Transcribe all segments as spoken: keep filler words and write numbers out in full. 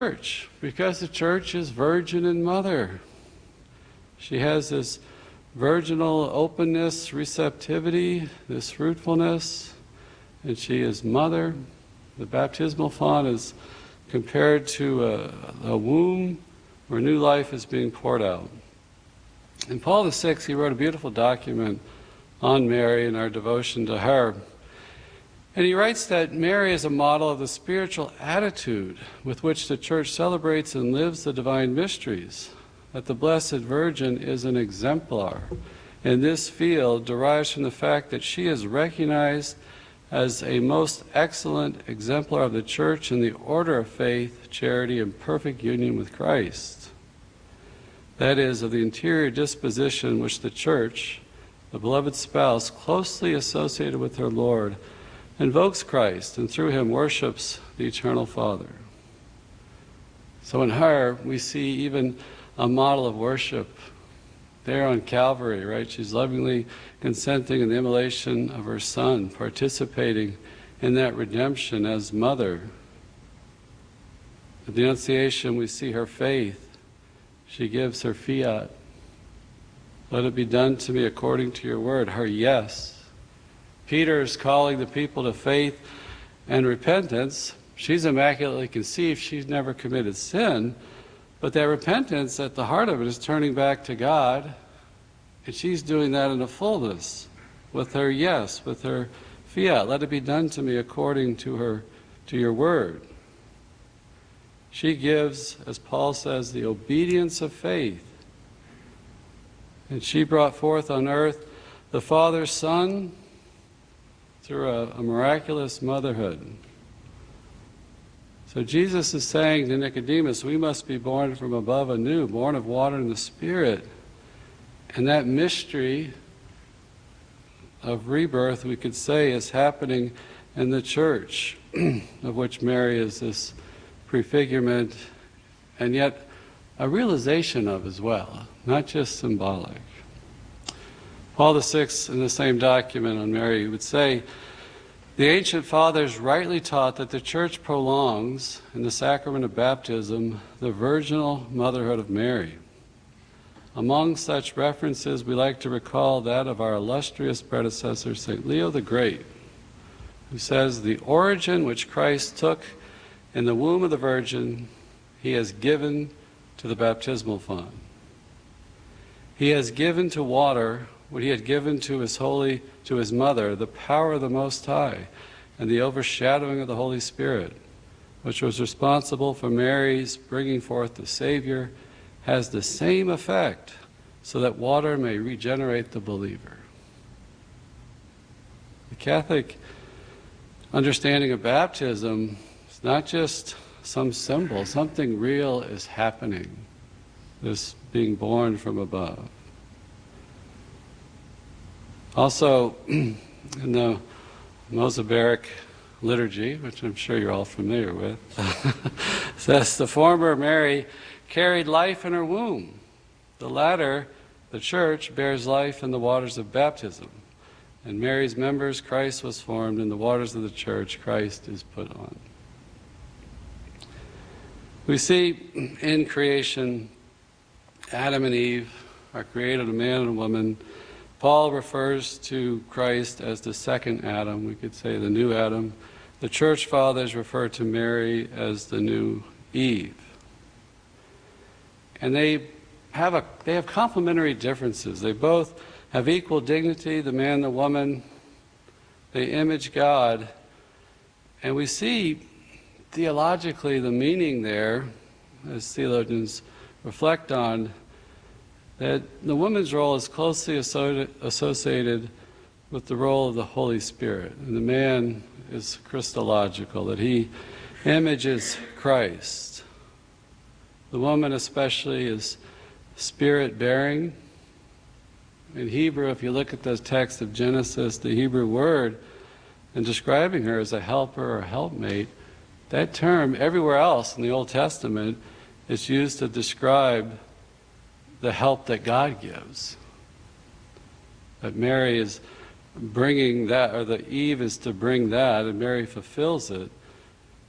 church, because the church is virgin and mother. She has this virginal openness, receptivity, this fruitfulness, and she is mother. The baptismal font is compared to a, a womb where new life is being poured out. And Paul the Sixth, he wrote a beautiful document on Mary and our devotion to her. And he writes that Mary is a model of the spiritual attitude with which the Church celebrates and lives the divine mysteries, that the Blessed Virgin is an exemplar in this field derives from the fact that she is recognized as a most excellent exemplar of the Church in the order of faith, charity, and perfect union with Christ. That is, of the interior disposition which the Church, the beloved spouse, closely associated with her Lord, invokes Christ and through him worships the Eternal Father. So in her we see even a model of worship there on Calvary, right? She's lovingly consenting in the immolation of her Son, participating in that redemption as mother. At the Annunciation we see her faith. She gives her fiat. Let it be done to me according to your word, her yes. Peter is calling the people to faith and repentance. She's immaculately conceived, she's never committed sin, but that repentance, at the heart of it, is turning back to God, and she's doing that in a fullness, with her yes, with her fiat. Let it be done to me according to her, to your word. She gives, as Paul says, the obedience of faith. And she brought forth on earth the Father's Son through a, a miraculous motherhood. So Jesus is saying to Nicodemus, we must be born from above anew, born of water and the Spirit. And that mystery of rebirth, we could say, is happening in the Church, of which Mary is this prefigurement, and yet a realization of as well, not just symbolic. Paul the Sixth, in the same document on Mary, would say, the ancient fathers rightly taught that the Church prolongs, in the sacrament of baptism, the virginal motherhood of Mary. Among such references, we like to recall that of our illustrious predecessor, Saint Leo the Great, who says, the origin which Christ took in the womb of the Virgin, he has given to the baptismal font. He has given to water what he had given to his holy, to his mother, the power of the Most High and the overshadowing of the Holy Spirit, which was responsible for Mary's bringing forth the Savior, has the same effect, so that water may regenerate the believer. The Catholic understanding of baptism is not just some symbol, something real is happening, this being born from above. Also, in the Moseberic liturgy, which I'm sure you're all familiar with, says the former Mary carried life in her womb. The latter, the Church, bears life in the waters of baptism. And Mary's members, Christ was formed. In the waters of the Church, Christ is put on. We see in creation, Adam and Eve are created, a man and a woman. Paul refers to Christ as the second Adam, we could say the new Adam. The Church Fathers refer to Mary as the new Eve. And they have, a, they have complementary differences. They both have equal dignity, the man and the woman. They image God. And we see theologically the meaning there, as theologians reflect on, that the woman's role is closely associated with the role of the Holy Spirit. And the man is Christological, that he images Christ. The woman especially is spirit-bearing. In Hebrew, if you look at the text of Genesis, the Hebrew word, in describing her as a helper or helpmate, that term everywhere else in the Old Testament is used to describe the help that God gives. That Mary is bringing that, or that Eve is to bring that, and Mary fulfills it.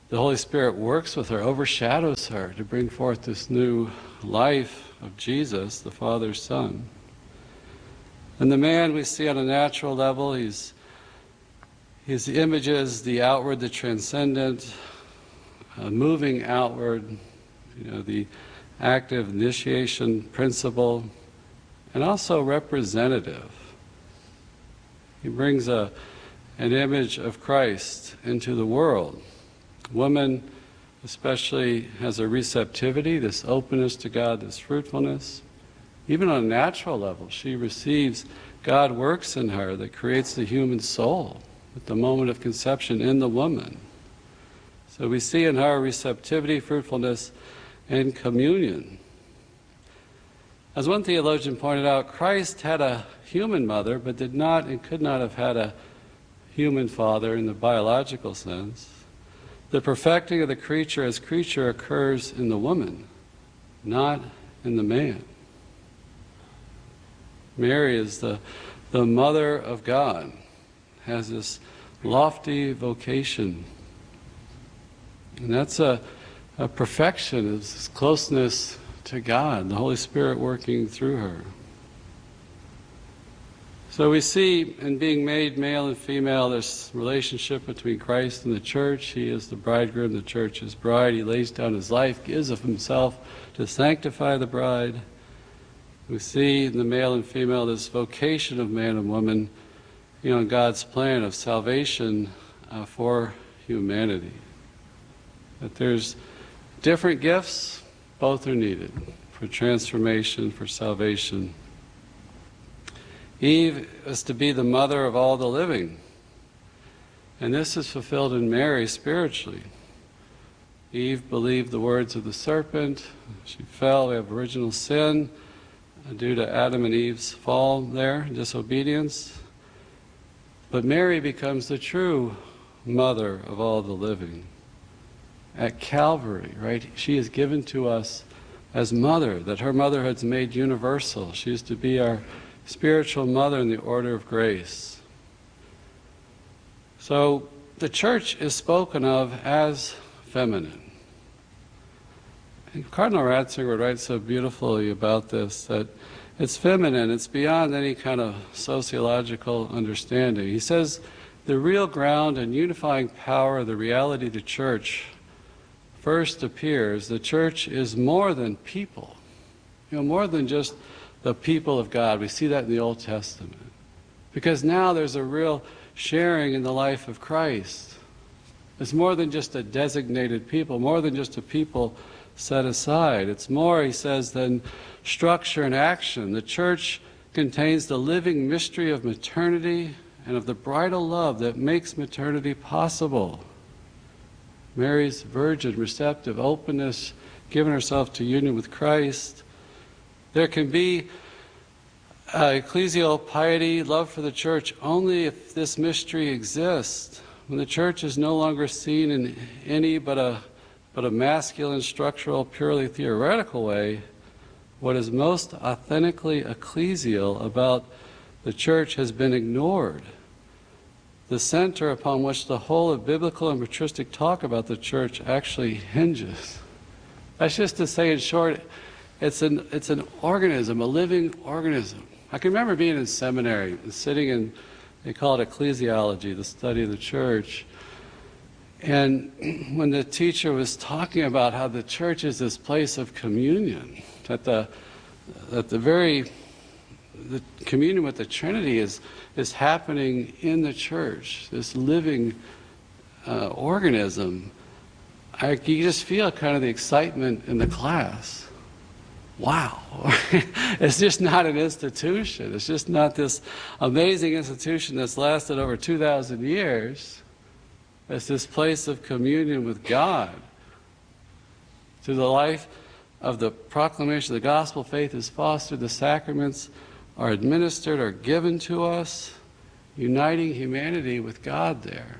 the Holy Spirit works with her, overshadows her to bring forth this new life of Jesus, the Father's Son. And the man we see on a natural level, he's, he's the images, the outward, the transcendent, uh, moving outward, you know, the active initiation principle, and also representative. He brings a, an image of Christ into the world. Woman especially has a receptivity, this openness to God, this fruitfulness. Even on a natural level, she receives, God works in her that creates the human soul at the moment of conception in the woman. So we see in her receptivity, fruitfulness, and communion. As one theologian pointed out, Christ had a human mother, but did not and could not have had a human father in the biological sense. The perfecting of the creature as creature occurs in the woman, not in the man. Mary is the, the mother of God, has this lofty vocation. And that's a, a perfection, is this closeness to God, the Holy Spirit working through her. So we see in being made male and female this relationship between Christ and the church. He is the bridegroom, the church is bride. He lays down his life, gives of himself to sanctify the bride. We see in the male and female this vocation of man and woman, you know, in God's plan of salvation uh, for humanity. That there's different gifts, both are needed for transformation, for salvation. Eve is to be the mother of all the living. And this is fulfilled in Mary spiritually. Eve believed the words of the serpent. She fell. We have original sin due to Adam and Eve's fall there, disobedience. But Mary becomes the true mother of all the living. At Calvary, right? She is given to us as mother, that her motherhood's made universal. She is to be our spiritual mother in the order of grace. So the church is spoken of as feminine. And Cardinal Ratzinger writes so beautifully about this, that it's feminine, it's beyond any kind of sociological understanding. He says the real ground and unifying power of the reality of the church first appears. The church is more than people, you know, more than just the people of God. We see that in the Old Testament. Because now there's a real sharing in the life of Christ. It's more than just a designated people, more than just a people set aside. It's more, he says, than structure and action. The church contains the living mystery of maternity and of the bridal love that makes maternity possible. Mary's virgin, receptive openness, giving herself to union with Christ. There can be uh, ecclesial piety, love for the church, only if this mystery exists. When the church is no longer seen in any but a, but a masculine, structural, purely theoretical way, what is most authentically ecclesial about the church has been ignored. The center upon which the whole of biblical and patristic talk about the church actually hinges. That's just to say, in short, It's an, it's an organism, a living organism. I can remember being in seminary, sitting in, they call it ecclesiology, the study of the church. And when the teacher was talking about how the church is this place of communion, that the, that the very, the communion with the Trinity is, is happening in the church, this living uh, organism, I, you just feel kind of the excitement in the class. Wow, it's just not an institution. It's just not this amazing institution that's lasted over two thousand years. It's this place of communion with God. Through the life of the proclamation of the gospel, faith is fostered, the sacraments are administered, are given to us, uniting humanity with God there.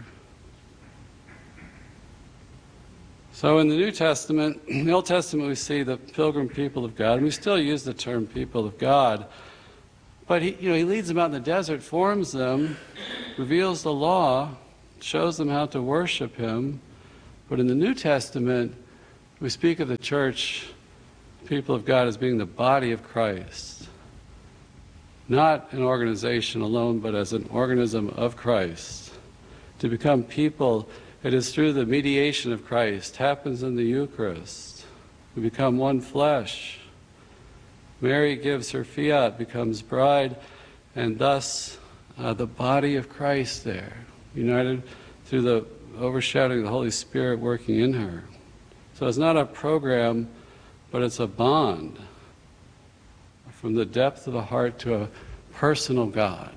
So in the New Testament, in the Old Testament we see the pilgrim people of God, and we still use the term people of God, but he, you know, he leads them out in the desert, forms them, reveals the law, shows them how to worship him, But in the New Testament, we speak of the church, people of God, as being the body of Christ. Not an organization alone, but as an organism of Christ. To become people, it is through the mediation of Christ, happens in the Eucharist. We become one flesh. Mary gives her fiat, becomes bride, and thus uh, the body of Christ there, united through the overshadowing of the Holy Spirit working in her. So it's not a program, but it's a bond from the depth of the heart to a personal God.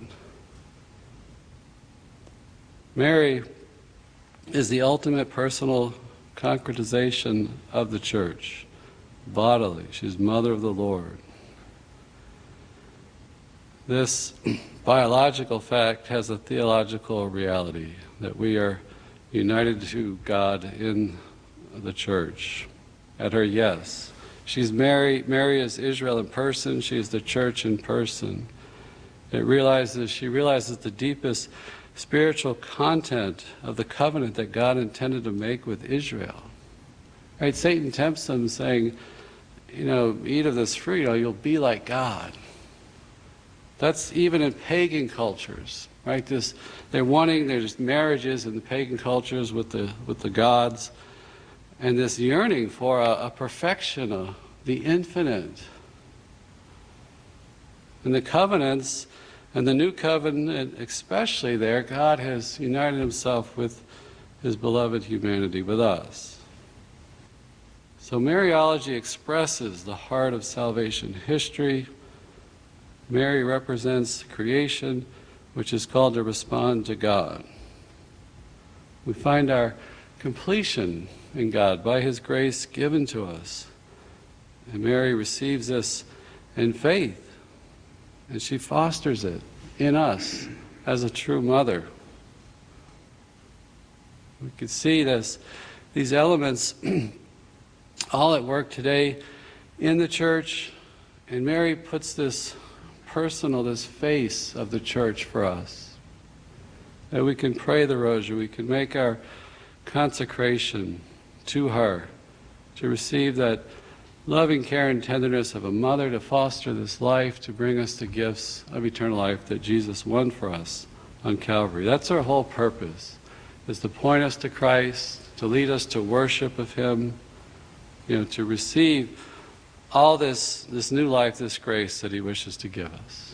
Mary is the ultimate personal concretization of the church, bodily. She's Mother of the Lord. This biological fact has a theological reality, that we are united to God in the church, at her yes. She's Mary, Mary is Israel in person, she is the church in person. It realizes, she realizes the deepest spiritual content of the covenant that God intended to make with Israel. Right? Satan tempts them saying, you know, eat of this fruit, you know, you'll be like God. That's even in pagan cultures, right? This, they're wanting, there's marriages in the pagan cultures with the with the gods, and this yearning for a, a perfection, a, the infinite. And the covenants, and the new covenant especially there, God has united himself with his beloved humanity, with us. So Mariology expresses the heart of salvation history. Mary represents creation, which is called to respond to God. We find our completion in God by his grace given to us. And Mary receives this in faith, and she fosters it in us as a true mother. We can see this, these elements all at work today in the church, and Mary puts this personal, this face of the church for us. That we can pray the rosary, we can make our consecration to her, to receive that loving care and tenderness of a mother, to foster this life, to bring us the gifts of eternal life that Jesus won for us on Calvary. That's our whole purpose, is to point us to Christ, to lead us to worship of him, you know, to receive all this, this new life, this grace that he wishes to give us.